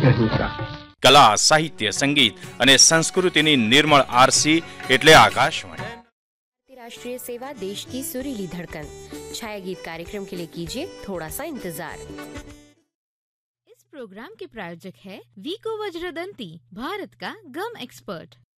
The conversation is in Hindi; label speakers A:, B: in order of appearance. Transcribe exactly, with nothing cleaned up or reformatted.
A: અહિંસા.
B: કલા, સાહિત્ય, સંગીત અને સંસ્કૃતિની નિર્મળ આરસી એટલે આકાશવાણી.
C: राष्ट्रीय सेवा, देश की सुरीली धड़कन. छाया गीत कार्यक्रम के लिए कीजिए थोड़ा सा इंतजार.
D: इस प्रोग्राम के प्रायोजक है वीको वज्रदंती, भारत का गम एक्सपर्ट.